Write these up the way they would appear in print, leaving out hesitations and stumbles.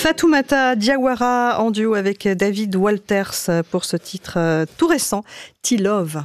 Fatoumata Diawara en duo avec David Walters pour ce titre tout récent, T-Love.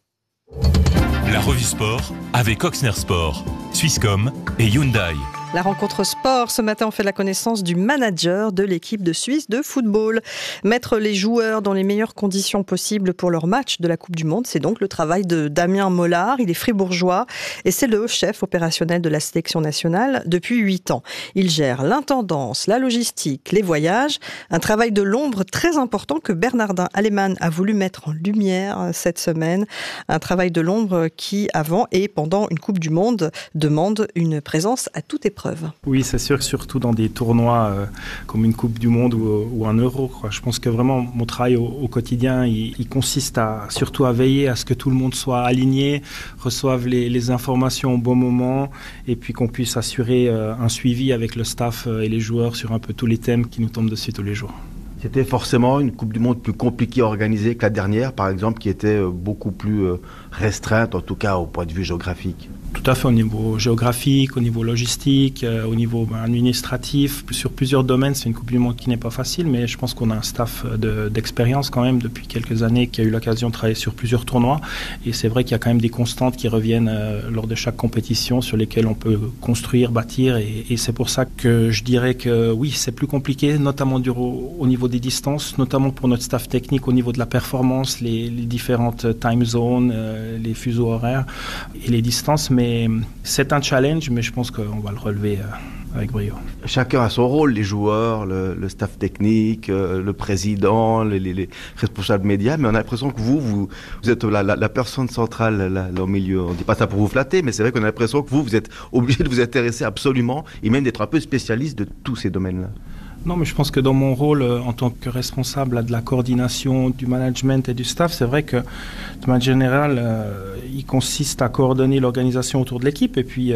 La revue sport avec Oxner Sport, Swisscom et Hyundai. La rencontre sport, ce matin, on fait la connaissance du manager de l'équipe de Suisse de football. Mettre les joueurs dans les meilleures conditions possibles pour leur match de la Coupe du Monde, c'est donc le travail de Damien Mollard. Il est fribourgeois et c'est le chef opérationnel de la sélection nationale depuis 8 ans. Il gère l'intendance, la logistique, les voyages. Un travail de l'ombre très important que Bernardin Aleman a voulu mettre en lumière cette semaine. Un travail de l'ombre qui, avant et pendant une Coupe du Monde, demande une présence à toute épreuve. Oui, c'est sûr que surtout dans des tournois comme une Coupe du Monde ou un Euro, quoi. Je pense que vraiment mon travail au quotidien, il consiste surtout à veiller à ce que tout le monde soit aligné, reçoive les informations au bon moment et puis qu'on puisse assurer un suivi avec le staff et les joueurs sur un peu tous les thèmes qui nous tombent dessus tous les jours. C'était forcément une Coupe du Monde plus compliquée à organiser que la dernière, par exemple, qui était beaucoup plus restreinte, en tout cas au point de vue géographique. Tout à fait, au niveau géographique, au niveau logistique, au niveau administratif, sur plusieurs domaines. C'est une Coupe du Monde qui n'est pas facile, mais je pense qu'on a un staff d'expérience quand même depuis quelques années qui a eu l'occasion de travailler sur plusieurs tournois. Et c'est vrai qu'il y a quand même des constantes qui reviennent lors de chaque compétition sur lesquelles on peut construire, bâtir. Et c'est pour ça que je dirais que oui, c'est plus compliqué, notamment au niveau des distances, notamment pour notre staff technique au niveau de la performance, les différentes time zones, les fuseaux horaires et les distances. Mais c'est un challenge, mais je pense qu'on va le relever avec brio. Chacun a son rôle, les joueurs, le staff technique, le président, les responsables médias, mais on a l'impression que vous êtes la personne centrale là au milieu. On ne dit pas ça pour vous flatter, mais c'est vrai qu'on a l'impression que vous êtes obligé de vous intéresser absolument et même d'être un peu spécialiste de tous ces domaines-là. Non, mais je pense que dans mon rôle en tant que responsable de la coordination, du management et du staff, c'est vrai que de manière générale, il consiste à coordonner l'organisation autour de l'équipe et puis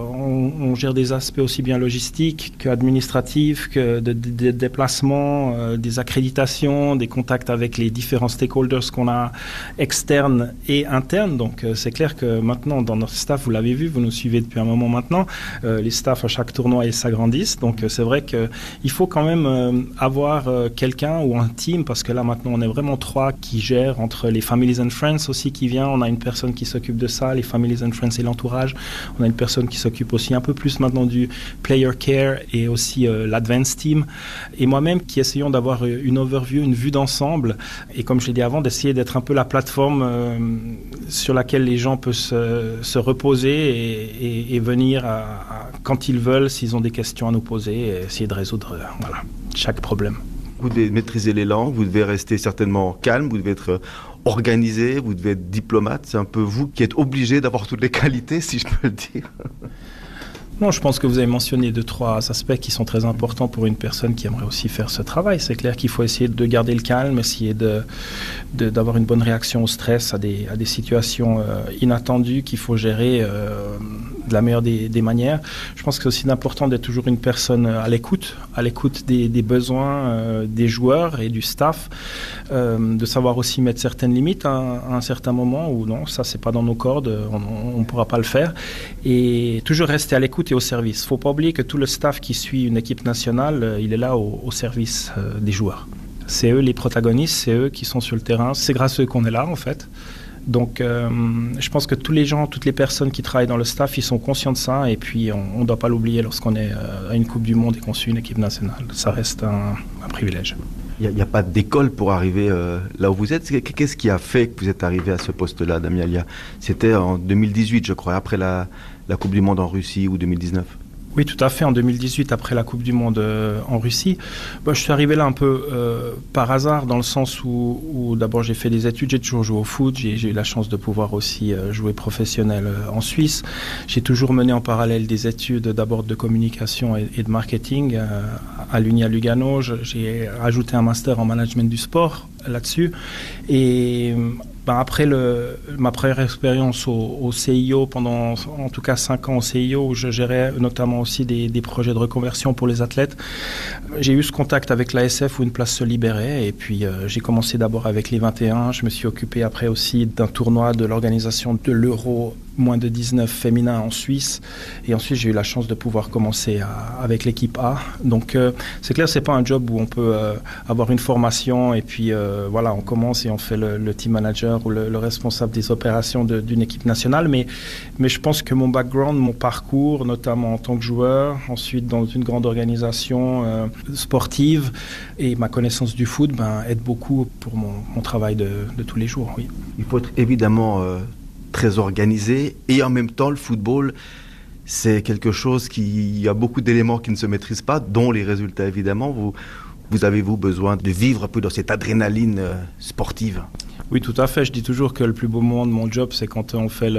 on gère des aspects aussi bien logistiques qu'administratifs, que de déplacements, des accréditations, des contacts avec les différents stakeholders qu'on a externes et internes. Donc c'est clair que maintenant dans notre staff, vous l'avez vu, vous nous suivez depuis un moment maintenant, les staffs à chaque tournoi ils s'agrandissent. Donc c'est vrai qu'il faut quand même avoir quelqu'un ou un team, parce que là maintenant on est vraiment 3 qui gèrent entre les Families and Friends aussi qui vient, on a une personne qui s'occupe de ça, les Families and Friends et l'entourage, on a une personne qui s'occupe aussi un peu plus maintenant du Player Care et aussi l'Advance Team, et moi-même qui essayons d'avoir une overview, une vue d'ensemble, et comme je l'ai dit avant, d'essayer d'être un peu la plateforme sur laquelle les gens peuvent se reposer et venir quand ils veulent, s'ils ont des questions à nous poser, et essayer de résoudre chaque problème. Vous devez maîtriser les langues, vous devez rester certainement calme, vous devez être organisé, vous devez être diplomate. C'est un peu vous qui êtes obligé d'avoir toutes les qualités, si je peux le dire. Non, je pense que vous avez mentionné 2-3 aspects qui sont très importants pour une personne qui aimerait aussi faire ce travail. C'est clair qu'il faut essayer de garder le calme, essayer d'avoir une bonne réaction au stress, à des situations inattendues qu'il faut gérer de la meilleure des manières. Je pense que c'est aussi important d'être toujours une personne à l'écoute des besoins des joueurs et du staff, de savoir aussi mettre certaines limites à un certain moment où non, ça c'est pas dans nos cordes, on ne pourra pas le faire, et toujours rester à l'écoute et au service. Il ne faut pas oublier que tout le staff qui suit une équipe nationale, il est là au service des joueurs. C'est eux les protagonistes, c'est eux qui sont sur le terrain, c'est grâce à eux qu'on est là en fait. Donc je pense que tous les gens, toutes les personnes qui travaillent dans le staff, ils sont conscients de ça, et puis on ne doit pas l'oublier lorsqu'on est à une Coupe du Monde et qu'on suit une équipe nationale. Ça reste un privilège. Il n'y a pas d'école pour arriver là où vous êtes. Qu'est-ce qui a fait que vous êtes arrivé à ce poste-là, Damien? C'était en 2018, je crois, après la Coupe du Monde en Russie, ou 2019? Oui, tout à fait. En 2018, après la Coupe du Monde en Russie, je suis arrivé là un peu par hasard, dans le sens où d'abord j'ai fait des études, j'ai toujours joué au foot, j'ai eu la chance de pouvoir aussi jouer professionnel en Suisse. J'ai toujours mené en parallèle des études d'abord de communication et de marketing à l'Uni à Lugano. J'ai ajouté un master en management du sport là-dessus, et Après ma première expérience au CIO, pendant en tout cas 5 ans au CIO, où je gérais notamment aussi des projets de reconversion pour les athlètes, j'ai eu ce contact avec l'ASF où une place se libérait. Et puis j'ai commencé d'abord avec les 21. Je me suis occupé après aussi d'un tournoi de l'organisation de l'Euro moins de 19 féminin en Suisse. Et ensuite, j'ai eu la chance de pouvoir commencer avec l'équipe A. Donc, c'est clair, c'est pas un job où on peut avoir une formation et puis voilà, on commence et on fait le team manager ou le responsable des opérations d'une équipe nationale. Mais je pense que mon background, mon parcours, notamment en tant que joueur, ensuite dans une grande organisation sportive et ma connaissance du foot, aide beaucoup pour mon travail de tous les jours. Oui. Il faut être évidemment très organisé et en même temps le football c'est quelque chose il y a beaucoup d'éléments qui ne se maîtrisent pas, dont les résultats évidemment. Vous avez-vous besoin de vivre un peu dans cette adrénaline sportive? Oui, tout à fait. Je dis toujours que le plus beau moment de mon job, c'est quand on fait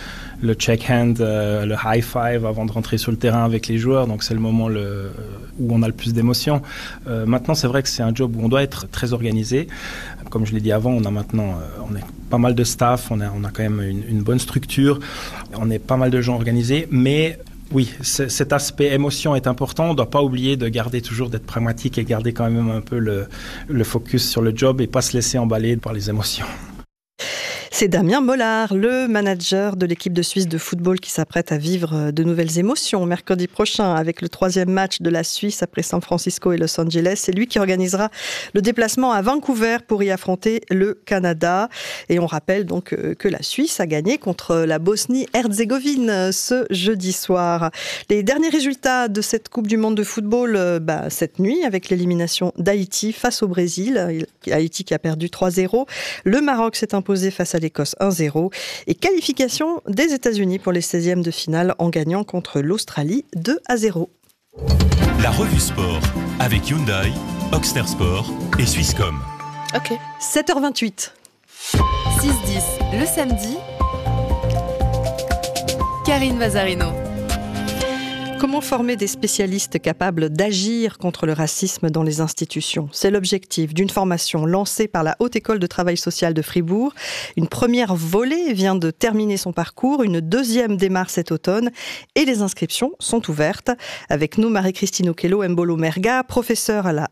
le check-hand, le high-five avant de rentrer sur le terrain avec les joueurs. Donc, c'est le moment où on a le plus d'émotions. Maintenant, c'est vrai que c'est un job où on doit être très organisé. Comme je l'ai dit avant, on est pas mal de staff, on a quand même une bonne structure, on est pas mal de gens organisés, mais oui, cet aspect émotion est important. On ne doit pas oublier de garder toujours d'être pragmatique et garder quand même un peu le focus sur le job et pas se laisser emballer par les émotions. C'est Damien Mollard, le manager de l'équipe de Suisse de football qui s'apprête à vivre de nouvelles émotions mercredi prochain avec le 3e match de la Suisse après San Francisco et Los Angeles. C'est lui qui organisera le déplacement à Vancouver pour y affronter le Canada. Et on rappelle donc que la Suisse a gagné contre la Bosnie-Herzégovine ce jeudi soir. Les derniers résultats de cette Coupe du Monde de football cette nuit avec l'élimination d'Haïti face au Brésil. Haïti qui a perdu 3-0. Le Maroc s'est imposé face à l'Écosse 1-0 et qualification des États-Unis pour les 16e de finale en gagnant contre l'Australie 2-0. La revue sport avec Hyundai, Ochsner Sport et Swisscom. Ok. 7h28. 6-10 le samedi. Karine Vazarino. Comment former des spécialistes capables d'agir contre le racisme dans les institutions ? C'est l'objectif d'une formation lancée par la Haute École de Travail Social de Fribourg. Une première volée vient de terminer son parcours, une deuxième démarre cet automne et les inscriptions sont ouvertes. Avec nous, Marie-Christine Okelo-Mbolo-Merga, professeure à la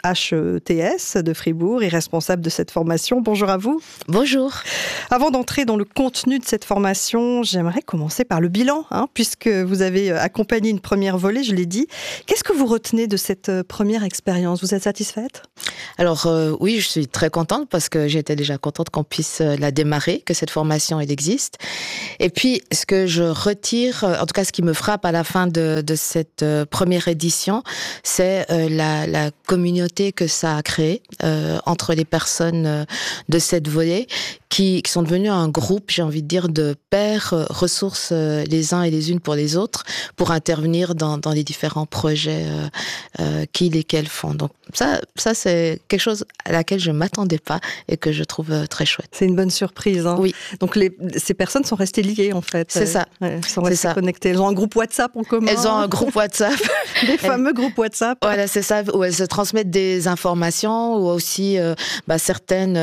HETS de Fribourg et responsable de cette formation. Bonjour à vous. Bonjour. Avant d'entrer dans le contenu de cette formation, j'aimerais commencer par le bilan, puisque vous avez accompagné une première volée, je l'ai dit. Qu'est-ce que vous retenez de cette première expérience ? Vous êtes satisfaite ? Alors oui, je suis très contente parce que j'étais déjà contente qu'on puisse la démarrer, que cette formation elle existe. Et puis ce que je retire, en tout cas ce qui me frappe à la fin de cette première édition, c'est la communauté que ça a créée entre les personnes de cette volée qui sont devenus un groupe, j'ai envie de dire, de pairs ressources les uns et les unes pour les autres pour intervenir dans les différents projets lesquels font. Donc ça c'est quelque chose à laquelle je ne m'attendais pas et que je trouve très chouette. C'est une bonne surprise. Oui. Donc ces personnes sont restées liées en fait. C'est ça. Elles sont restées connectées. Elles ont un groupe WhatsApp en commun. Elles ont un groupe WhatsApp. Des fameux groupes WhatsApp. Voilà, c'est ça, où elles se transmettent des informations, ou aussi certaines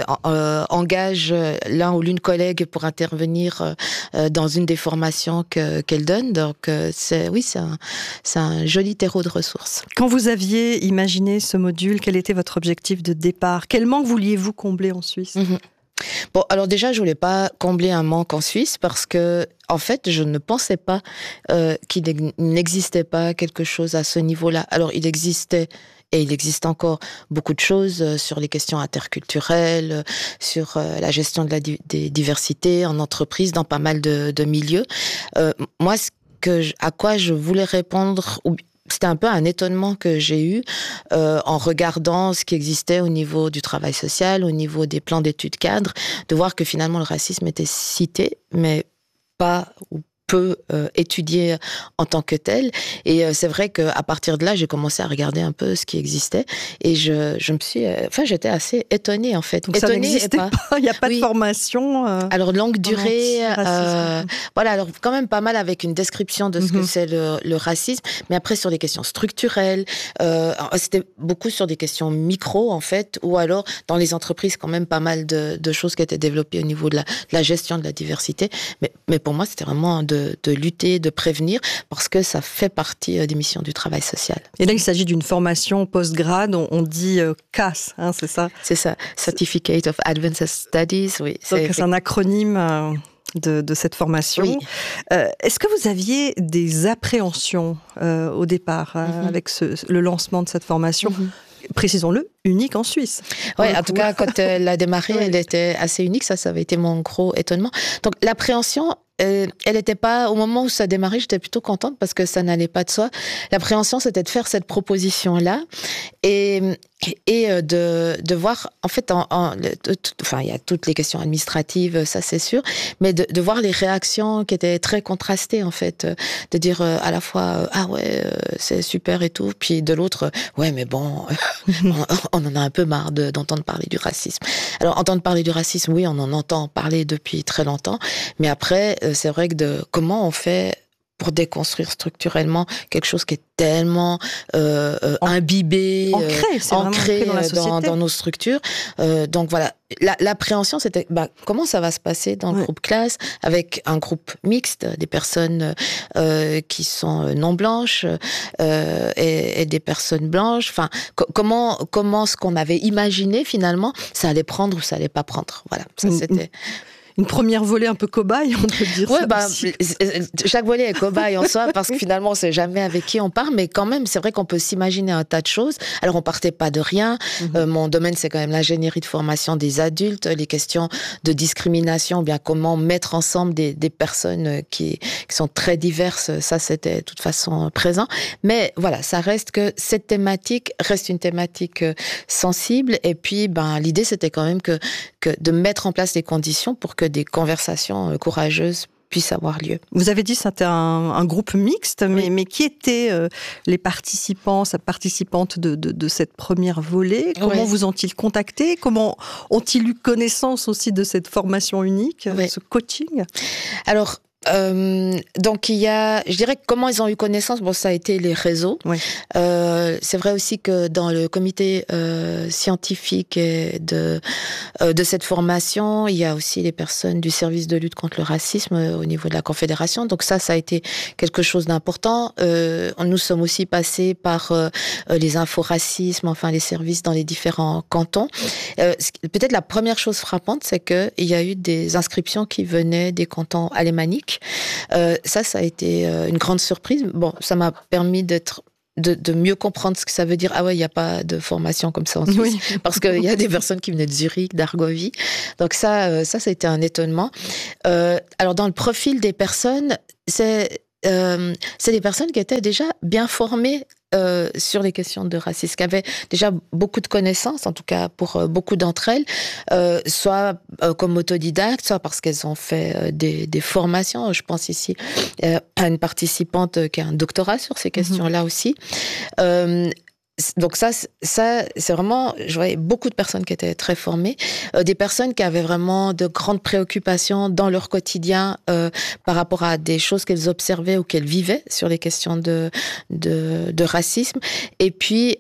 engagent l'un ou l'une collègue pour intervenir dans une des formations qu'elles donnent. Donc c'est un joli terreau de ressources. Quand vous aviez imaginé ce module, quel était votre objectif de départ ? Quel manque vouliez-vous combler en Suisse ? Bon, alors déjà, je voulais pas combler un manque en Suisse parce que, en fait, je ne pensais pas qu'il n'existait pas quelque chose à ce niveau-là. Alors, il existait et il existe encore beaucoup de choses sur les questions interculturelles, sur la gestion de des diversités en entreprise, dans pas mal de milieux. Moi, à quoi je voulais répondre, c'était un peu un étonnement que j'ai eu en regardant ce qui existait au niveau du travail social, au niveau des plans d'études cadres, de voir que finalement le racisme était cité, mais pas ou peu étudié en tant que tel. Et c'est vrai qu'à partir de là, j'ai commencé à regarder un peu ce qui existait. Et je me suis... j'étais assez étonnée, en fait. Donc ça n'existait pas. Il n'y a pas de formation. Alors, longue durée. Voilà, alors quand même pas mal avec une description de ce que c'est le racisme. Mais après, sur des questions structurelles, c'était beaucoup sur des questions micro, en fait. Ou alors, dans les entreprises, quand même pas mal de choses qui étaient développées au niveau de la gestion de la diversité. Mais pour moi, c'était vraiment de lutter, de prévenir, parce que ça fait partie des missions du travail social. Et là, il s'agit d'une formation post-grad, on dit CAS, c'est ça? C'est ça, Certificate of Advanced Studies, oui. Donc c'est un acronyme de cette formation. Oui. Est-ce que vous aviez des appréhensions au départ avec le lancement de cette formation précisons-le, unique en Suisse. Oui, en tout cas, quand elle a démarré, elle était assez unique. Ça avait été mon gros étonnement. Donc, l'appréhension, elle n'était pas... Au moment où ça a démarré, j'étais plutôt contente parce que ça n'allait pas de soi. L'appréhension, c'était de faire cette proposition-là et de voir, en fait, il y a toutes les questions administratives, ça c'est sûr, mais de voir les réactions qui étaient très contrastées, en fait, de dire à la fois ah ouais, c'est super et tout, puis de l'autre ouais mais bon, on en a un peu marre d'entendre parler du racisme. Alors entendre parler du racisme, oui, on en entend parler depuis très longtemps, mais après c'est vrai que comment on fait pour déconstruire structurellement quelque chose qui est tellement imbibé, ancré dans nos structures. Donc voilà, l'appréhension, c'était comment ça va se passer dans le groupe classe, avec un groupe mixte, des personnes qui sont non blanches et des personnes blanches. Enfin, comment ce qu'on avait imaginé finalement, ça allait prendre ou ça allait pas prendre. Voilà, ça c'était... Une première volée un peu cobaye, on peut dire ça aussi. Chaque volée est cobaye en soi, parce que finalement, on ne sait jamais avec qui on part, mais quand même, c'est vrai qu'on peut s'imaginer un tas de choses. Alors, on partait pas de rien. Mon domaine, c'est quand même l'ingénierie de formation des adultes, les questions de discrimination, ou bien comment mettre ensemble des personnes qui sont très diverses. Ça, c'était de toute façon présent. Mais voilà, ça reste que cette thématique reste une thématique sensible. Et puis, l'idée, c'était quand même que de mettre en place les conditions pour que des conversations courageuses puissent avoir lieu. Vous avez dit que c'était un groupe mixte, mais qui étaient les participantes de cette première volée? Comment vous ont-ils contacté? Comment ont-ils eu connaissance aussi de cette formation unique, ce coaching? Alors, donc je dirais que comment ils ont eu connaissance, ça a été les réseaux. C'est vrai aussi que dans le comité scientifique de cette formation, il y a aussi les personnes du service de lutte contre le racisme au niveau de la Confédération. Donc ça a été quelque chose d'important. Nous sommes aussi passés par les info-racisme, enfin les services dans les différents cantons. Peut-être la première chose frappante, c'est qu'il y a eu des inscriptions qui venaient des cantons alémaniques. Ça a été une grande surprise. Ça m'a permis de mieux comprendre ce que ça veut dire. Ah ouais, il n'y a pas de formation comme ça en Suisse. Parce qu'il y a des personnes qui venaient de Zurich, d'Argovie. Donc ça a été un étonnement. Alors dans le profil des personnes, c'est des personnes qui étaient déjà bien formées sur les questions de racisme, qui avaient déjà beaucoup de connaissances, en tout cas pour beaucoup d'entre elles, soit comme autodidactes, soit parce qu'elles ont fait des formations. Je pense ici à une participante qui a un doctorat sur ces questions-là aussi. Donc ça, c'est vraiment, je voyais beaucoup de personnes qui étaient très formées, des personnes qui avaient vraiment de grandes préoccupations dans leur quotidien par rapport à des choses qu'elles observaient ou qu'elles vivaient sur les questions de racisme. Et puis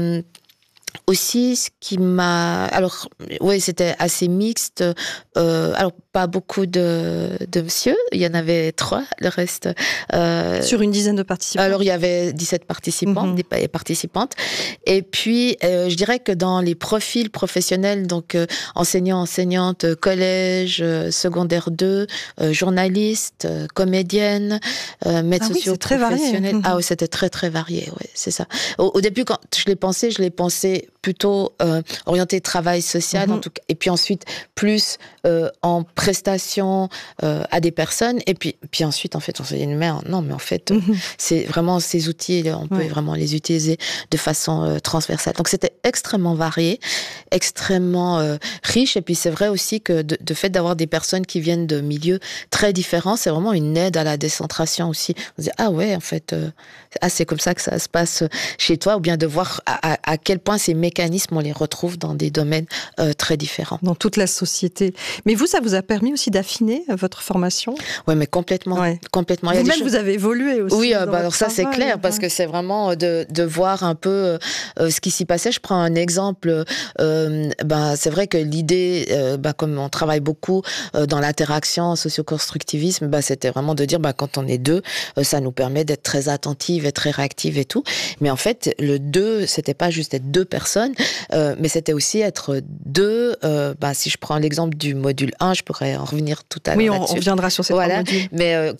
aussi, ce qui m'a... Alors, oui, c'était assez mixte. Alors, pas beaucoup de messieurs. Il y en avait 3, le reste... Sur une dizaine de participants. Alors, il y avait 17 participants et participantes. Et puis, je dirais que dans les profils professionnels, donc enseignants, enseignantes, collège, secondaire 2, journalistes, comédiennes, maîtres sociaux professionnels. Ah oui, c'était très, très varié. Ouais, c'est ça. Au début, quand je l'ai pensé plutôt orienté travail social, en tout cas, et puis ensuite plus en prestation à des personnes, et puis ensuite en fait on s'est dit mais en fait c'est vraiment ces outils, on peut vraiment les utiliser de façon transversale. Donc c'était extrêmement varié, extrêmement riche, et puis c'est vrai aussi que de fait d'avoir des personnes qui viennent de milieux très différents, c'est vraiment une aide à la décentration aussi. On se dit en fait c'est comme ça que ça se passe chez toi, ou bien de voir à quel point ces mécanismes on les retrouve dans des domaines très différents. Dans toute la société. Mais vous, ça vous a permis aussi d'affiner votre formation ? Oui, mais complètement. Complètement. Vous-même, vous avez évolué aussi. Oui, alors ça c'est clair, parce que c'est vraiment de voir un peu ce qui s'y passait. Je prends un exemple. C'est vrai que l'idée, comme on travaille beaucoup dans l'interaction, socio-constructivisme, c'était vraiment de dire quand on est deux, ça nous permet d'être très attentive et très réactive et tout. Mais en fait, le deux, c'était pas juste être deux personnes, mais c'était aussi être deux. Si je prends l'exemple du module 1, je pourrais en revenir tout à l'heure. Oui, là-dessus. On reviendra sur ces trois modules. Mais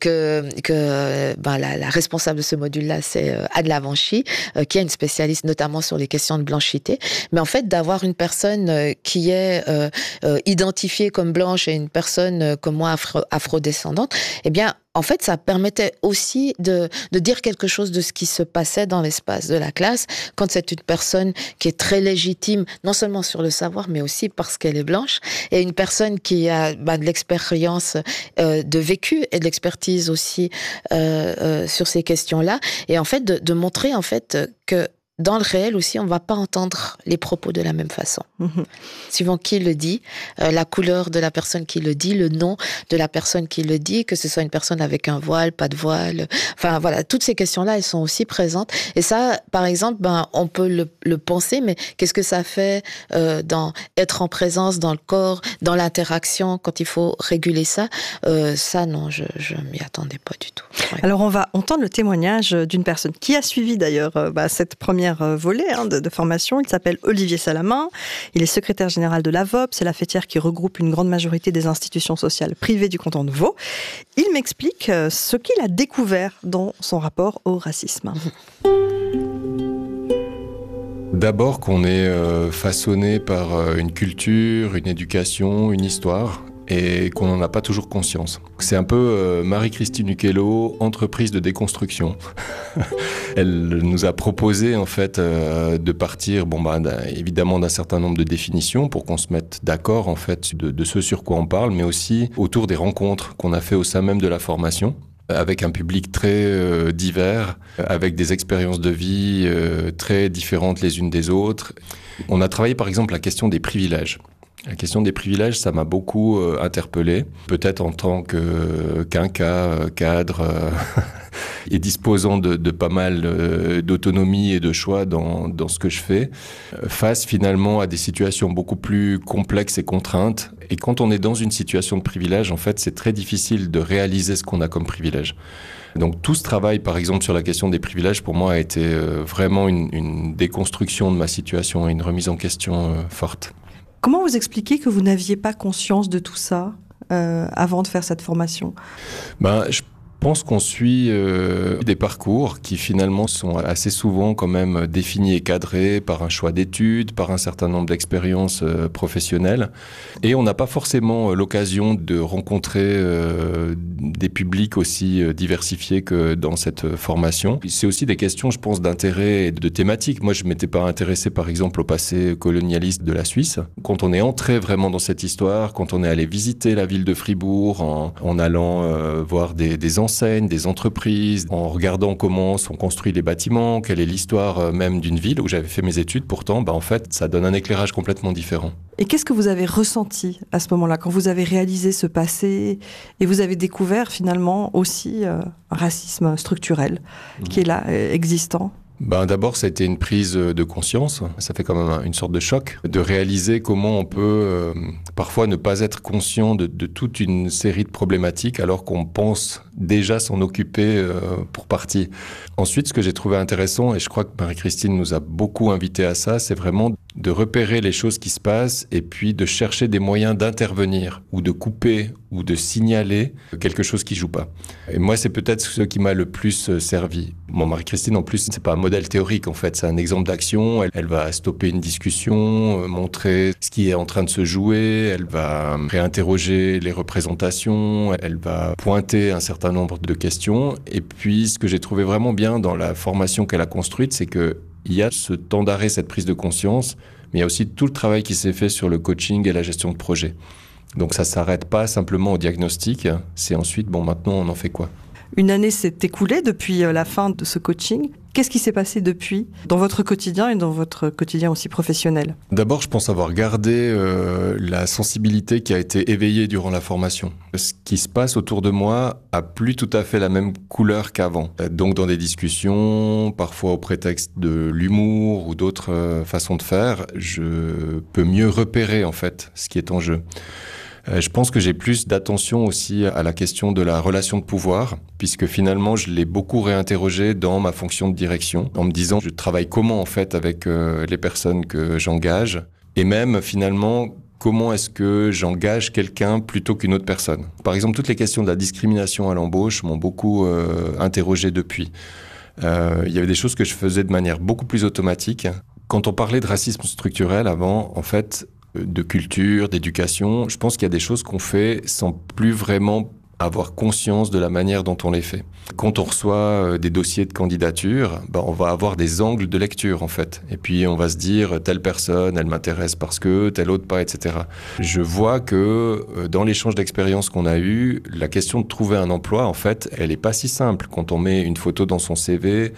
la responsable de ce module-là, c'est Anne Lavanchy, qui est une spécialiste notamment sur les questions de blanchité. Mais en fait, d'avoir une personne qui est identifiée comme blanche et une personne comme moi afrodescendante, eh bien, en fait, ça permettait aussi de dire quelque chose de ce qui se passait dans l'espace de la classe, quand c'est une personne qui est très légitime, non seulement sur le savoir, mais aussi parce qu'elle est blanche, et une personne qui a de l'expérience de vécu et de l'expertise aussi sur ces questions-là, et en fait de montrer en fait que dans le réel aussi, on ne va pas entendre les propos de la même façon. Suivant qui le dit, la couleur de la personne qui le dit, le nom de la personne qui le dit, que ce soit une personne avec un voile, pas de voile. Enfin, voilà, toutes ces questions-là, elles sont aussi présentes. Et ça, par exemple, on peut le penser, mais qu'est-ce que ça fait dans être en présence, dans le corps, dans l'interaction, quand il faut réguler ça? Ça, non, je m'y attendais pas du tout. Ouais. Alors, on va entendre le témoignage d'une personne qui a suivi d'ailleurs cette première volet de formation. Il s'appelle Olivier Salamin. Il est secrétaire général de l'AVOP. C'est la fêtière qui regroupe une grande majorité des institutions sociales privées du canton de Vaud. Il m'explique ce qu'il a découvert dans son rapport au racisme. D'abord qu'on est façonné par une culture, une éducation, une histoire, et qu'on n'en a pas toujours conscience. C'est un peu Marie-Christine Uccello, entreprise de déconstruction. Elle nous a proposé en fait de partir, évidemment d'un certain nombre de définitions pour qu'on se mette d'accord en fait de ce sur quoi on parle, mais aussi autour des rencontres qu'on a fait au sein même de la formation, avec un public très divers, avec des expériences de vie très différentes les unes des autres. On a travaillé par exemple la question des privilèges. La question des privilèges, ça m'a beaucoup interpellé. Peut-être en tant qu'inca, cadre, et disposant de pas mal d'autonomie et de choix dans ce que je fais, face finalement à des situations beaucoup plus complexes et contraintes. Et quand on est dans une situation de privilège, en fait, c'est très difficile de réaliser ce qu'on a comme privilège. Donc tout ce travail, par exemple, sur la question des privilèges, pour moi, a été vraiment une déconstruction de ma situation et une remise en question forte. Comment vous expliquez que vous n'aviez pas conscience de tout ça avant de faire cette formation ? Je pense qu'on suit des parcours qui finalement sont assez souvent quand même définis et cadrés par un choix d'études, par un certain nombre d'expériences professionnelles. Et on n'a pas forcément l'occasion de rencontrer des publics aussi diversifiés que dans cette formation. C'est aussi des questions, je pense, d'intérêt et de thématique. Moi, je ne m'étais pas intéressé, par exemple, au passé colonialiste de la Suisse. Quand on est entré vraiment dans cette histoire, quand on est allé visiter la ville de Fribourg en allant voir des enseignes, des entreprises, en regardant comment sont construits les bâtiments, quelle est l'histoire même d'une ville où j'avais fait mes études, pourtant, en fait, ça donne un éclairage complètement différent. Et qu'est-ce que vous avez ressenti à ce moment-là, quand vous avez réalisé ce passé et vous avez découvert finalement aussi un racisme structurel qui est là, existant ? D'abord, ça a été une prise de conscience. Ça fait quand même une sorte de choc de réaliser comment on peut parfois ne pas être conscient de toute une série de problématiques alors qu'on pense déjà s'en occuper pour partie. Ensuite, ce que j'ai trouvé intéressant, et je crois que Marie-Christine nous a beaucoup invités à ça, c'est vraiment de repérer les choses qui se passent et puis de chercher des moyens d'intervenir ou de couper ou de signaler quelque chose qui joue pas. Et moi, c'est peut-être ce qui m'a le plus servi. Bon, Marie-Christine, en plus, c'est pas un modèle théorique, en fait. C'est un exemple d'action. Elle va stopper une discussion, montrer ce qui est en train de se jouer. Elle va réinterroger les représentations. Elle va pointer un certain nombre de questions. Et puis, ce que j'ai trouvé vraiment bien dans la formation qu'elle a construite, c'est que il y a ce temps d'arrêt, cette prise de conscience, mais il y a aussi tout le travail qui s'est fait sur le coaching et la gestion de projet. Donc ça ne s'arrête pas simplement au diagnostic, c'est ensuite, maintenant on en fait quoi ? Une année s'est écoulée depuis la fin de ce coaching. Qu'est-ce qui s'est passé depuis dans votre quotidien et dans votre quotidien aussi professionnel ? D'abord, je pense avoir gardé la sensibilité qui a été éveillée durant la formation. Ce qui se passe autour de moi a plus tout à fait la même couleur qu'avant. Donc dans des discussions, parfois au prétexte de l'humour ou d'autres façons de faire, je peux mieux repérer en fait ce qui est en jeu. Je pense que j'ai plus d'attention aussi à la question de la relation de pouvoir, puisque finalement, je l'ai beaucoup réinterrogé dans ma fonction de direction, en me disant, je travaille comment en fait avec les personnes que j'engage, et même finalement, comment est-ce que j'engage quelqu'un plutôt qu'une autre personne. Par exemple, toutes les questions de la discrimination à l'embauche m'ont beaucoup interrogé depuis. Il y avait des choses que je faisais de manière beaucoup plus automatique. Quand on parlait de racisme structurel avant, en fait, de culture, d'éducation, je pense qu'il y a des choses qu'on fait sans plus vraiment avoir conscience de la manière dont on les fait. Quand on reçoit des dossiers de candidature, on va avoir des angles de lecture en fait. Et puis on va se dire telle personne, elle m'intéresse parce que, telle autre pas, etc. Je vois que dans l'échange d'expériences qu'on a eu, la question de trouver un emploi, en fait, elle n'est pas si simple. Quand on met une photo dans son CV,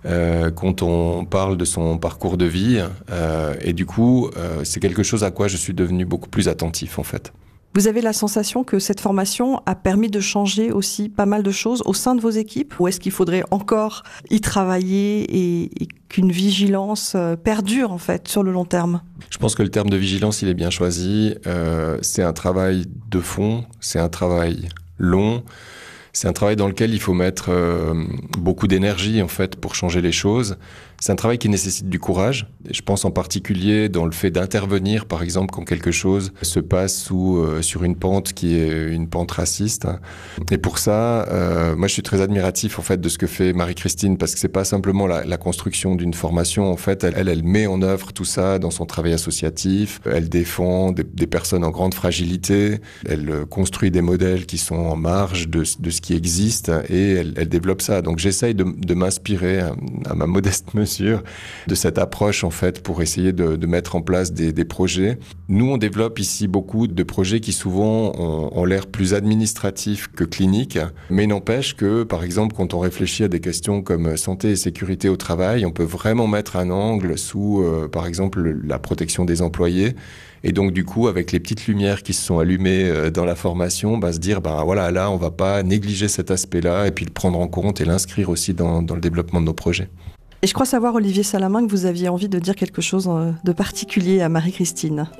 quand on parle de son parcours de vie, et du coup, c'est quelque chose à quoi je suis devenu beaucoup plus attentif en fait. Vous avez la sensation que cette formation a permis de changer aussi pas mal de choses au sein de vos équipes, ou est-ce qu'il faudrait encore y travailler et qu'une vigilance perdure en fait sur le long terme ? Je pense que le terme de vigilance, il est bien choisi. C'est un travail de fond, c'est un travail long. C'est un travail dans lequel il faut mettre beaucoup d'énergie en fait pour changer les choses. C'est un travail qui nécessite du courage. Et je pense en particulier dans le fait d'intervenir, par exemple, quand quelque chose se passe sur une pente qui est une pente raciste. Et pour ça, moi, je suis très admiratif en fait de ce que fait Marie-Christine, parce que c'est pas simplement la construction d'une formation. En fait, elle met en œuvre tout ça dans son travail associatif. Elle défend des personnes en grande fragilité. Elle construit des modèles qui sont en marge de ce qui existe et elle développe ça. Donc, j'essaye de m'inspirer à ma modeste mesure de cette approche en fait pour essayer de mettre en place des projets. Nous, on développe ici beaucoup de projets qui souvent ont l'air plus administratifs que cliniques, mais n'empêche que, par exemple, quand on réfléchit à des questions comme santé et sécurité au travail, on peut vraiment mettre un angle sous, par exemple, la protection des employés. Et donc, du coup, avec les petites lumières qui se sont allumées dans la formation, se dire, voilà, là, on va pas négliger cet aspect-là et puis le prendre en compte et l'inscrire aussi dans le développement de nos projets. Et je crois savoir, Olivier Salamin, que vous aviez envie de dire quelque chose de particulier à Marie-Christine.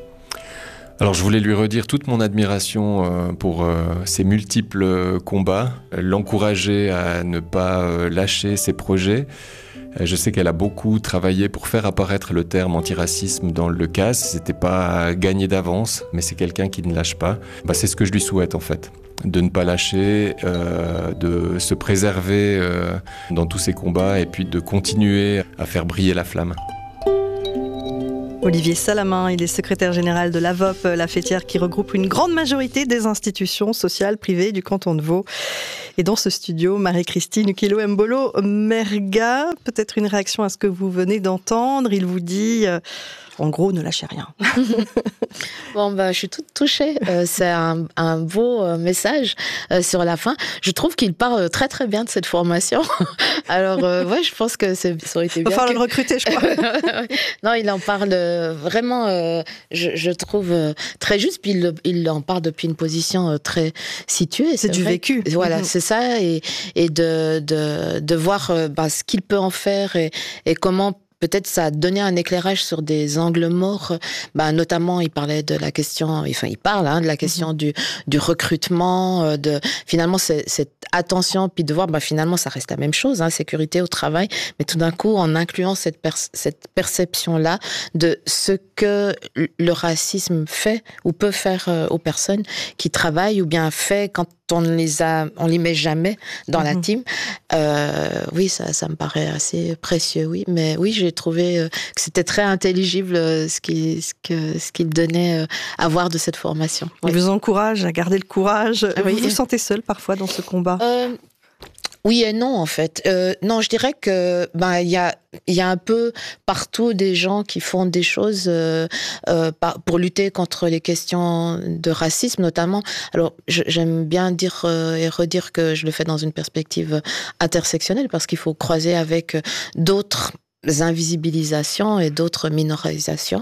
Alors je voulais lui redire toute mon admiration pour ses multiples combats, l'encourager à ne pas lâcher ses projets. Je sais qu'elle a beaucoup travaillé pour faire apparaître le terme antiracisme dans le CAS. C'était pas gagné d'avance, mais c'est quelqu'un qui ne lâche pas. C'est ce que je lui souhaite en fait. De ne pas lâcher, de se préserver dans tous ces combats et puis de continuer à faire briller la flamme. Olivier Salamin, il est secrétaire général de l'AVOP, la fêtière qui regroupe une grande majorité des institutions sociales privées du canton de Vaud. Et dans ce studio, Marie-Christine Ukelo-Mbolo Merga, peut-être une réaction à ce que vous venez d'entendre. Il vous dit, en gros, ne lâchez rien. Je suis toute touchée. C'est un beau message sur la fin. Je trouve qu'il parle très très bien de cette formation. Alors, je pense que ça aurait été bien. Il va falloir le recruter, je crois. Non, il en parle vraiment, je trouve, très juste. Puis il en parle depuis une position très située. C'est du vécu. Voilà, c'est ça. Et de voir ce qu'il peut en faire et comment peut-être ça a donné un éclairage sur des angles morts. Notamment, il parlait de la question, il parle de la question du recrutement, de finalement cette attention, puis de voir, finalement, ça reste la même chose, sécurité au travail, mais tout d'un coup, en incluant cette perception-là de ce que le racisme fait ou peut faire aux personnes qui travaillent, ou bien fait quand on les met jamais dans la team. Oui, ça me paraît assez précieux, oui. Mais oui, j'ai trouvé que c'était très intelligible ce qu'il donnait à voir de cette formation. Il vous encourage à garder le courage. Oui. Vous vous sentez seul parfois dans ce combat? Oui et non, en fait. Non, je dirais que il y a un peu partout des gens qui font des choses pour lutter contre les questions de racisme, notamment. Alors, j'aime bien dire et redire que je le fais dans une perspective intersectionnelle, parce qu'il faut croiser avec d'autres invisibilisations et d'autres minorisations.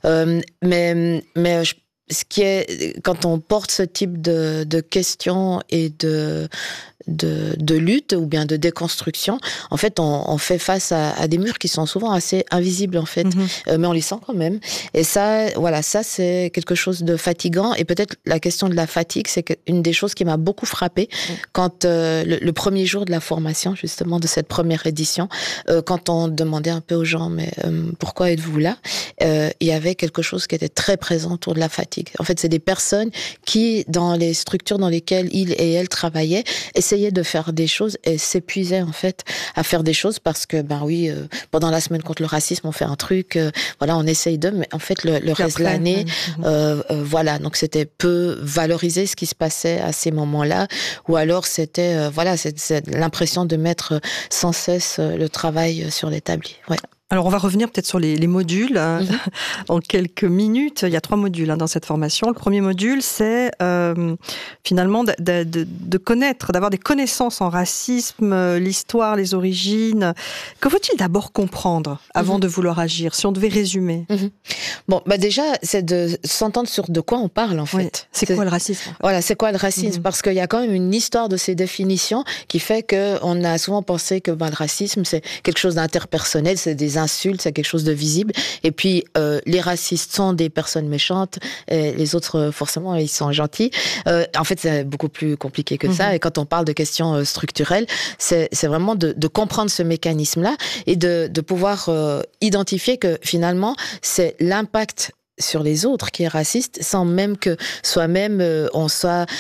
Mais ce qui est, quand on porte ce type de questions et de lutte ou bien de déconstruction, en fait, on fait face à des murs qui sont souvent assez invisibles, en fait, mais on les sent quand même. Et ça, voilà, ça, c'est quelque chose de fatigant. Et peut-être la question de la fatigue, c'est une des choses qui m'a beaucoup frappée quand le premier jour de la formation, justement, de cette première édition, quand on demandait un peu aux gens, mais pourquoi êtes-vous là? Il y avait quelque chose qui était très présent autour de la fatigue. En fait, c'est des personnes qui, dans les structures dans lesquelles ils et elles travaillaient, essayaient de faire des choses et s'épuisaient, en fait, à faire des choses parce que, pendant la semaine contre le racisme, on fait un truc, on essaye mais en fait, le reste de l'année, donc c'était peu valoriser ce qui se passait à ces moments-là, ou alors c'était, c'est l'impression de mettre sans cesse le travail sur l'établi. Ouais. Alors, on va revenir peut-être sur les modules en quelques minutes. Il y a 3 modules dans cette formation. Le premier module, c'est finalement de connaître, d'avoir des connaissances en racisme, l'histoire, les origines. Que faut-il d'abord comprendre avant de vouloir agir, si on devait résumer? Bon, déjà, c'est de s'entendre sur de quoi on parle, en fait. Oui. C'est quoi le racisme? Voilà, c'est quoi le racisme? Parce qu'il y a quand même une histoire de ces définitions qui fait qu'on a souvent pensé que le racisme, c'est quelque chose d'interpersonnel, c'est des insultes, c'est quelque chose de visible. Et puis, les racistes sont des personnes méchantes, et les autres, forcément, ils sont gentils. En fait, c'est beaucoup plus compliqué que ça. Et quand on parle de questions structurelles, c'est vraiment de comprendre ce mécanisme-là et de pouvoir identifier que finalement, c'est l'impact sur les autres qui est raciste, sans même que soi-même on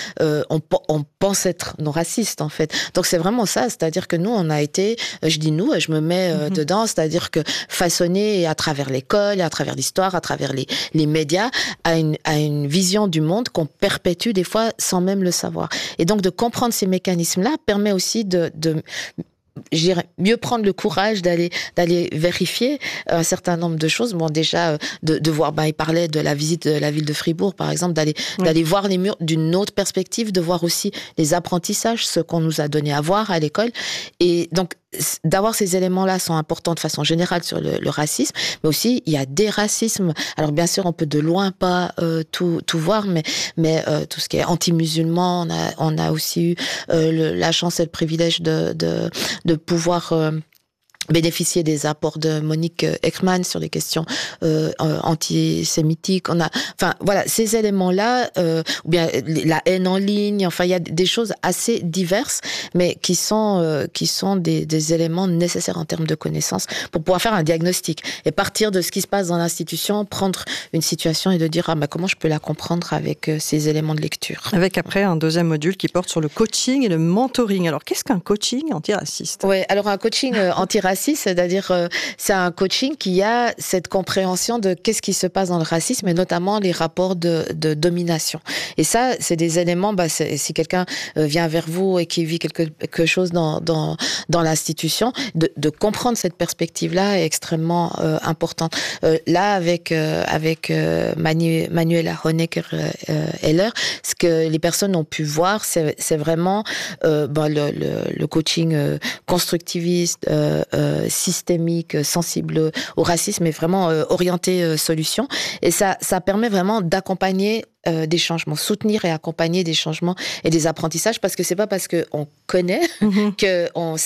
pense être non raciste, en fait. Donc c'est vraiment ça, c'est-à-dire que nous on a été, je dis nous, je me mets dedans, c'est-à-dire que façonné à travers l'école, à travers l'histoire, à travers les médias, à une vision du monde qu'on perpétue des fois sans même le savoir. Et donc de comprendre ces mécanismes-là permet aussi de je dirais, mieux prendre le courage d'aller vérifier un certain nombre de choses. Bon, déjà, de voir, il parlait de la visite de la ville de Fribourg, par exemple, d'aller voir les murs d'une autre perspective, de voir aussi les apprentissages, ce qu'on nous a donné à voir à l'école. Et donc, d'avoir ces éléments-là sont importants de façon générale sur le racisme, mais aussi, il y a des racismes. Alors, bien sûr, on peut de loin pas tout voir, mais tout ce qui est anti-musulman, on a aussi eu la chance et le privilège de pouvoir bénéficier des apports de Monique Ekman sur les questions antisémitiques. Ces éléments-là, ou bien la haine en ligne, il y a des choses assez diverses, mais qui sont des éléments nécessaires en termes de connaissances pour pouvoir faire un diagnostic et partir de ce qui se passe dans l'institution, prendre une situation et de dire comment je peux la comprendre avec ces éléments de lecture. Avec après un deuxième module qui porte sur le coaching et le mentoring. Alors, qu'est-ce qu'un coaching antiraciste? Ouais, alors un coaching antiraciste, c'est-à-dire c'est un coaching qui a cette compréhension de qu'est-ce qui se passe dans le racisme et notamment les rapports de domination. Et ça, c'est des éléments, si quelqu'un vient vers vous et qui vit quelque chose dans l'institution, de comprendre cette perspective-là est extrêmement importante. Là, avec Manuela Honecker-Heller, ce que les personnes ont pu voir, c'est vraiment le coaching constructiviste, systémique, sensible au racisme et vraiment orienté solution. Et ça permet vraiment d'accompagner des changements, soutenir et accompagner des changements et des apprentissages, parce que c'est pas parce qu'on connaît qu'on sait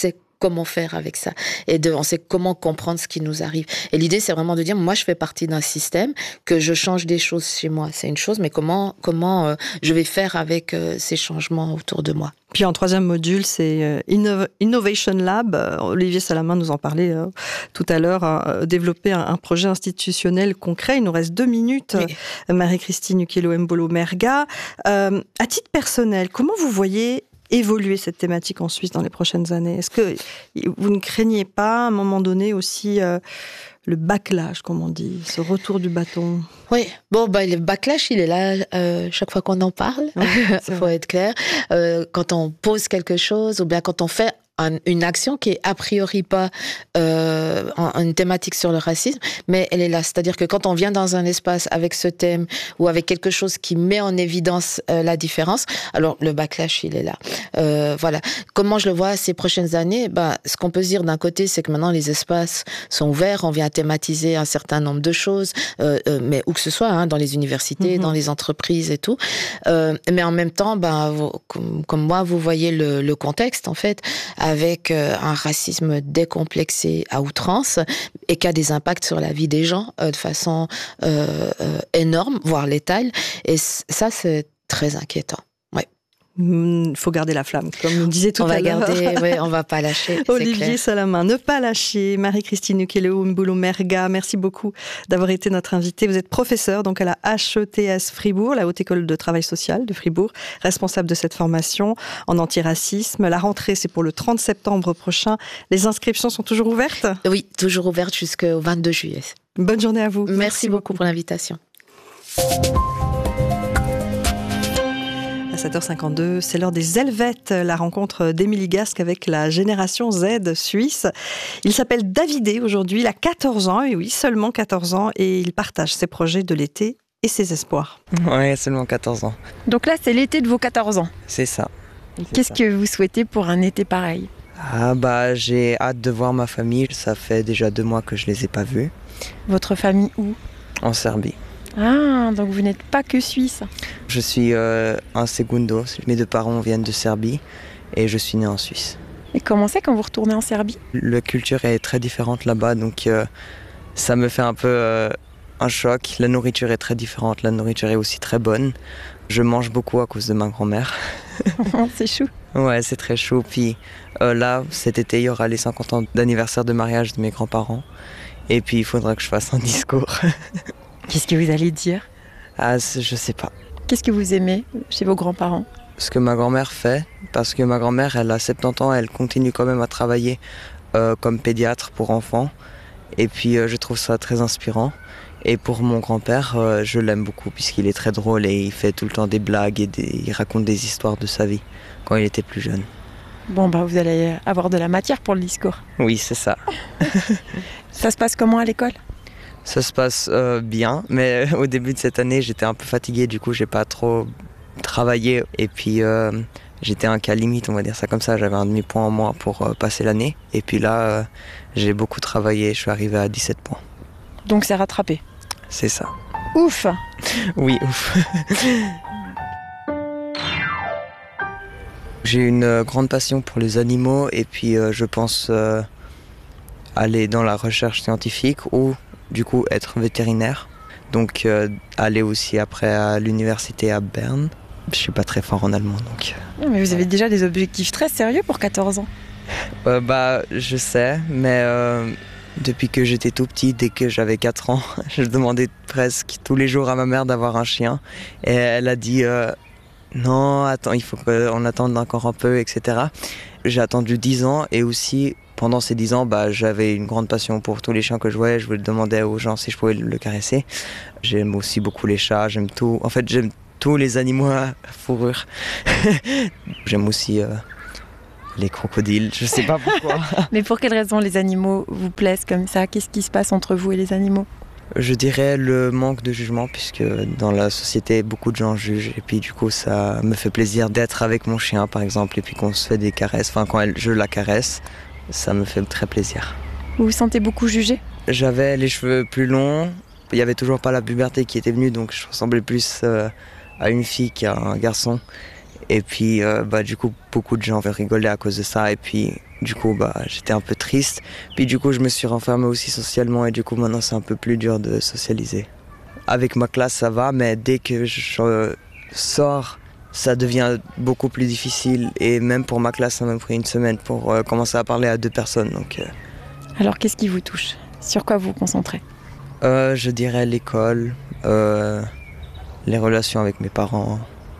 comment faire avec ça. Et on sait comment comprendre ce qui nous arrive. Et l'idée, c'est vraiment de dire, moi, je fais partie d'un système, que je change des choses chez moi, c'est une chose, mais comment je vais faire avec ces changements autour de moi. Puis en troisième module, c'est Innovation Lab. Olivier Salamin nous en parlait tout à l'heure. Développer un projet institutionnel concret. Il nous reste 2 minutes. Oui. Marie-Christine Ukelo Mbolo Merga. À titre personnel, comment vous voyez évoluer cette thématique en Suisse dans les prochaines années? Est-ce que vous ne craignez pas à un moment donné aussi le backlash, comme on dit, ce retour du bâton? Oui, le backlash, il est là chaque fois qu'on en parle, il faut être clair. Quand on pose quelque chose, ou bien quand on fait une action qui est a priori pas une thématique sur le racisme, mais elle est là. C'est-à-dire que quand on vient dans un espace avec ce thème ou avec quelque chose qui met en évidence la différence, alors le backlash, il est là. Voilà. Comment je le vois ces prochaines années? Ce qu'on peut se dire d'un côté, c'est que maintenant les espaces sont ouverts, on vient thématiser un certain nombre de choses, mais où que ce soit, dans les universités, dans les entreprises et tout. Mais en même temps, comme moi, vous voyez le contexte, en fait, avec un racisme décomplexé à outrance et qui a des impacts sur la vie des gens de façon énorme, voire létale. Et ça, c'est très inquiétant. Il faut garder la flamme, comme nous disait tout à l'heure. On va pas lâcher. Olivier Salamin, ne pas lâcher. Marie-Christine Ukelo Mbolo Merga, merci beaucoup d'avoir été notre invitée. Vous êtes professeure donc à la HETS Fribourg, la Haute École de Travail Social de Fribourg, responsable de cette formation en antiracisme. La rentrée, c'est pour le 30 septembre prochain. Les inscriptions sont toujours ouvertes? Oui, toujours ouvertes jusqu'au 22 juillet. Bonne journée à vous. Merci beaucoup pour l'invitation. À 7h52, c'est l'heure des Helvètes, la rencontre d'Émilie Gasque avec la génération Z suisse. Il s'appelle Davidé aujourd'hui, il a 14 ans, et oui, seulement 14 ans, et il partage ses projets de l'été et ses espoirs. Ouais, seulement 14 ans. Donc là, c'est l'été de vos 14 ans. C'est ça. Qu'est-ce que vous souhaitez pour un été pareil? J'ai hâte de voir ma famille, ça fait déjà 2 mois que je les ai pas vus. Votre famille où? En Serbie. Ah, donc vous n'êtes pas que suisse. Je suis un segundo, mes 2 parents viennent de Serbie et je suis né en Suisse. Et comment c'est quand vous retournez en Serbie? La culture est très différente là-bas, donc ça me fait un peu un choc. La nourriture est très différente, la nourriture est aussi très bonne. Je mange beaucoup à cause de ma grand-mère. C'est chou. Ouais, c'est très chou. Puis là, cet été, il y aura les 50 ans d'anniversaire de mariage de mes grands-parents. Et puis, il faudra que je fasse un discours. Qu'est-ce que vous allez dire? Je sais pas. Qu'est-ce que vous aimez chez vos grands-parents? Ce que ma grand-mère fait, parce que ma grand-mère, elle a 70 ans, elle continue quand même à travailler comme pédiatre pour enfants. Et puis, je trouve ça très inspirant. Et pour mon grand-père, je l'aime beaucoup puisqu'il est très drôle et il fait tout le temps des blagues et il raconte des histoires de sa vie quand il était plus jeune. Bon, vous allez avoir de la matière pour le discours. Oui, c'est ça. Ça se passe comment à l'école? Ça se passe bien, mais au début de cette année, j'étais un peu fatigué, du coup, j'ai pas trop travaillé. Et puis, j'étais un cas limite, on va dire ça comme ça. J'avais un demi-point en moins pour passer l'année. Et puis là, j'ai beaucoup travaillé, je suis arrivé à 17 points. Donc c'est rattrapé? C'est ça. Ouf! Oui, ouf. J'ai une grande passion pour les animaux et puis je pense aller dans la recherche scientifique ou du coup être vétérinaire. Donc aller aussi après à l'université à Berne. Je suis pas très fort en allemand donc. Mais vous avez déjà des objectifs très sérieux pour 14 ans. Je sais, mais depuis que j'étais tout petit, dès que j'avais 4 ans, je demandais presque tous les jours à ma mère d'avoir un chien. Et elle a dit non, attends, il faut qu'on attende encore un peu, etc. J'ai attendu 10 ans et aussi pendant ces 10 ans, j'avais une grande passion pour tous les chiens que je voyais. Je demandais aux gens si je pouvais le caresser. J'aime aussi beaucoup les chats, j'aime tout. En fait, j'aime tous les animaux à fourrure. J'aime aussi les crocodiles, je sais pas pourquoi. Mais pour quelles raisons les animaux vous plaisent comme ça? Qu'est-ce qui se passe entre vous et les animaux? Je dirais le manque de jugement, puisque dans la société, beaucoup de gens jugent. Et puis du coup, ça me fait plaisir d'être avec mon chien, par exemple, et puis qu'on se fait des caresses. Enfin, quand je la caresse, ça me fait très plaisir. Vous vous sentez beaucoup jugé? J'avais les cheveux plus longs. Il n'y avait toujours pas la puberté qui était venue, donc je ressemblais plus à une fille qu'à un garçon. Et puis, du coup, beaucoup de gens rigolaient à cause de ça. Et puis, du coup, j'étais un peu triste. Puis, du coup, je me suis renfermé aussi socialement. Et du coup, maintenant, c'est un peu plus dur de socialiser. Avec ma classe, ça va. Mais dès que je sors, ça devient beaucoup plus difficile. Et même pour ma classe, ça m'a pris une semaine pour commencer à parler à 2 personnes. Donc, Alors, qu'est-ce qui vous touche? Sur quoi vous vous concentrez? Je dirais l'école, les relations avec mes parents,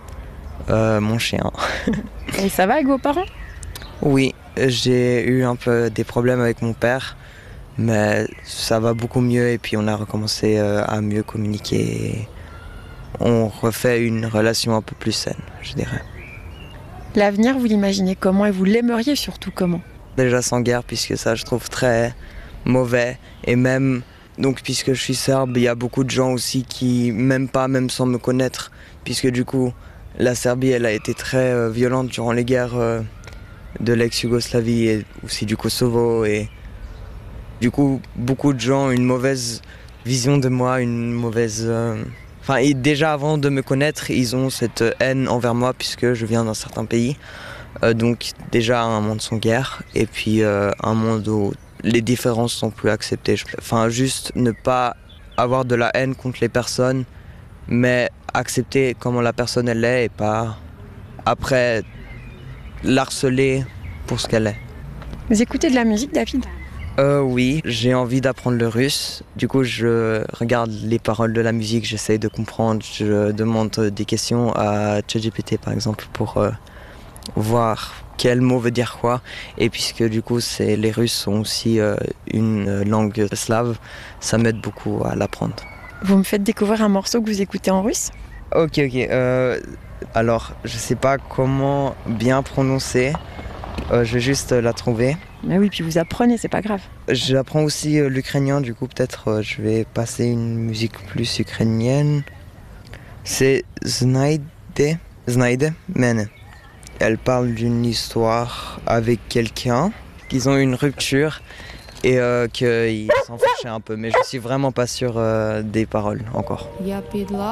mon chien. Et ça va avec vos parents? Oui, j'ai eu un peu des problèmes avec mon père, mais ça va beaucoup mieux et puis on a recommencé à mieux communiquer. On refait une relation un peu plus saine, je dirais. L'avenir, vous l'imaginez comment et vous l'aimeriez surtout comment? Déjà sans guerre, puisque ça je trouve très mauvais. Et même, donc puisque je suis serbe, il y a beaucoup de gens aussi qui m'aiment pas, même sans me connaître, puisque du coup, la Serbie, elle a été très violente durant les guerres de l'ex-Yougoslavie et aussi du Kosovo. Et du coup, beaucoup de gens ont une mauvaise vision de moi, une mauvaise... déjà avant de me connaître, ils ont cette haine envers moi puisque je viens d'un certain pays. Donc déjà un monde sans guerre et puis un monde où les différences sont plus acceptées. Juste ne pas avoir de la haine contre les personnes, mais accepter comment la personne elle est et pas après l'harceler pour ce qu'elle est. Vous écoutez de la musique, David? Oui, j'ai envie d'apprendre le russe. Du coup, je regarde les paroles de la musique, j'essaie de comprendre, je demande des questions à ChatGPT par exemple pour voir quel mot veut dire quoi. Et puisque du coup les Russes sont aussi une langue slave, ça m'aide beaucoup à l'apprendre. Vous me faites découvrir un morceau que vous écoutez en russe? Ok. Alors, je sais pas comment bien prononcer. Je vais juste la trouver. Mais oui, puis vous apprenez, c'est pas grave. J'apprends aussi l'ukrainien, du coup peut-être je vais passer une musique plus ukrainienne. C'est Znajde Mene. Elle parle d'une histoire avec quelqu'un, qu'ils ont eu une rupture et qu'ils s'en fâchaient un peu. Mais je suis vraiment pas sûr des paroles encore.